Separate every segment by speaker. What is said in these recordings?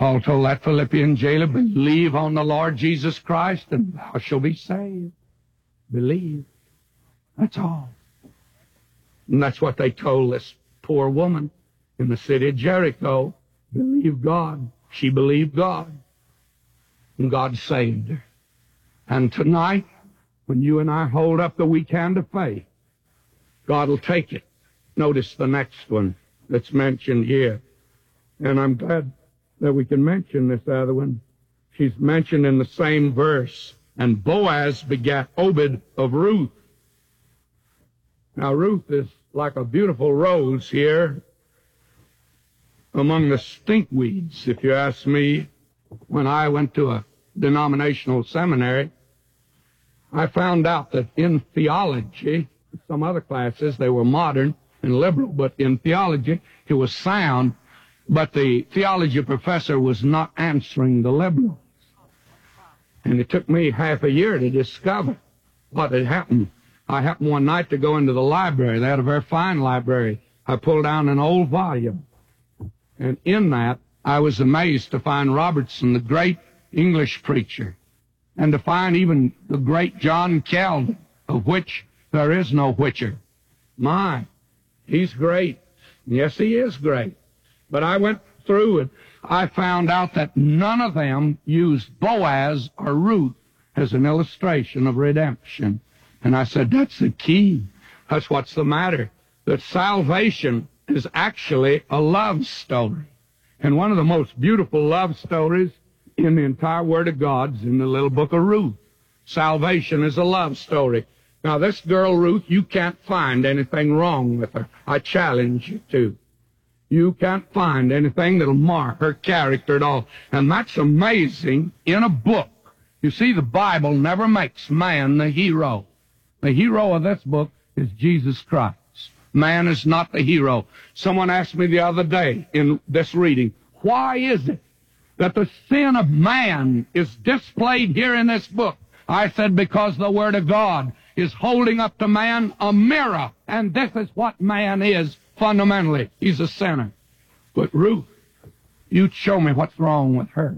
Speaker 1: Paul told that Philippian jailer, believe on the Lord Jesus Christ and thou shalt be saved. Believe. That's all. And that's what they told this poor woman in the city of Jericho. Believe God. She believed God. And God saved her. And tonight, when you and I hold up the weak hand of faith, God will take it. Notice the next one that's mentioned here. And I'm glad that we can mention this other one. She's mentioned in the same verse. And Boaz begat Obed of Ruth. Now, Ruth is like a beautiful rose here among the stinkweeds, if you ask me. When I went to a denominational seminary, I found out that in theology, some other classes, they were modern and liberal, but in theology, it was sound, but the theology professor was not answering the liberals. And it took me half a year to discover what had happened. I happened one night to go into the library. They had a very fine library. I pulled down an old volume. And in that, I was amazed to find Robertson, the great English preacher, and to find even the great John Calvin, of which there is no whicher. My, he's great. Yes, he is great. But I went through it. I found out that none of them used Boaz or Ruth as an illustration of redemption. And I said, that's the key. That's what's the matter. That salvation is actually a love story. And one of the most beautiful love stories in the entire Word of God is in the little book of Ruth. Salvation is a love story. Now, this girl, Ruth, you can't find anything wrong with her. I challenge you to. You can't find anything that'll mar her character at all. And that's amazing in a book. You see, the Bible never makes man the hero. The hero of this book is Jesus Christ. Man is not the hero. Someone asked me the other day in this reading, why is it that the sin of man is displayed here in this book? I said, because the Word of God is holding up to man a mirror, and this is what man is fundamentally. He's a sinner. But Ruth, you'd show me what's wrong with her.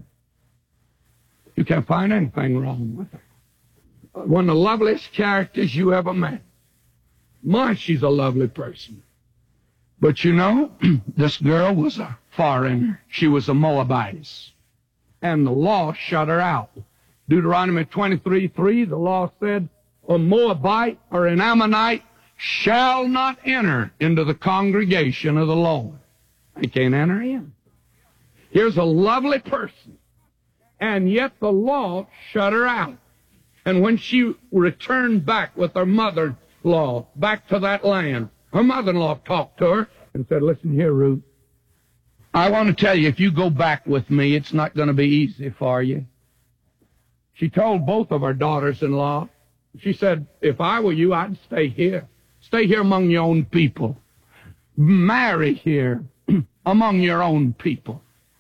Speaker 1: You can't find anything wrong with her. One of the loveliest characters you ever met. My, she's a lovely person. But you know, this girl was a foreigner. She was a Moabitess. And the law shut her out. Deuteronomy 23:3, the law said, a Moabite or an Ammonite shall not enter into the congregation of the Lord. They can't enter in. Here's a lovely person. And yet the law shut her out. And when she returned back with her mother-in-law back to that land, her mother-in-law talked to her and said, listen here, Ruth, I want to tell you, if you go back with me, it's not going to be easy for you. She told both of her daughters-in-law, she said, if I were you, I'd stay here. Stay here among your own people. Marry here among your own people.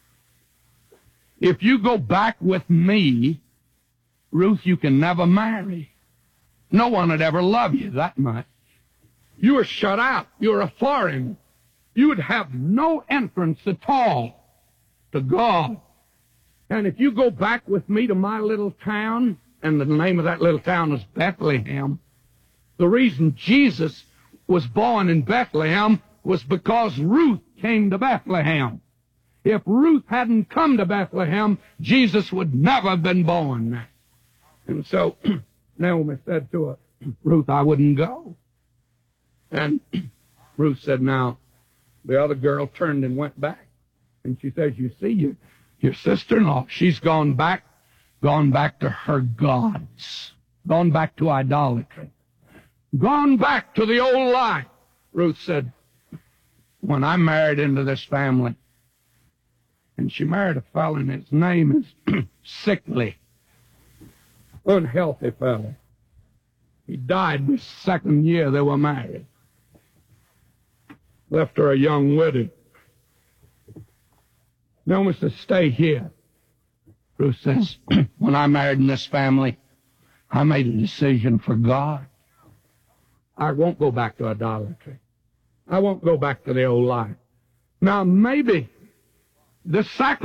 Speaker 1: If you go back with me, Ruth, you can never marry. No one would ever love you that much. You are shut out. You're a foreigner. You would have no entrance at all to God. And if you go back with me to my little town, and the name of that little town is Bethlehem, the reason Jesus was born in Bethlehem was because Ruth came to Bethlehem. If Ruth hadn't come to Bethlehem, Jesus would never have been born there. And so Naomi said to her, Ruth, I wouldn't go. And Ruth said, now, the other girl turned and went back. And she says, you see, your sister-in-law, she's gone back to her gods, gone back to idolatry, gone back to the old life. Ruth said, when I married into this family, and she married a fellow, and his name is Sickly, unhealthy fellow. He died the second year they were married. Left her a young widow. Naomi says, stay here. Ruth says, when I married in this family, I made a decision for God. I won't go back to idolatry. I won't go back to the old life. Now, maybe the sacrifice